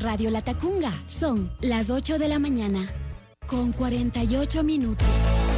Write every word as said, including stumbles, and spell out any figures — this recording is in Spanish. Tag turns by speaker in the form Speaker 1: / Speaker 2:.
Speaker 1: Radio Latacunga. Son las ocho de la mañana, con cuarenta y ocho minutos.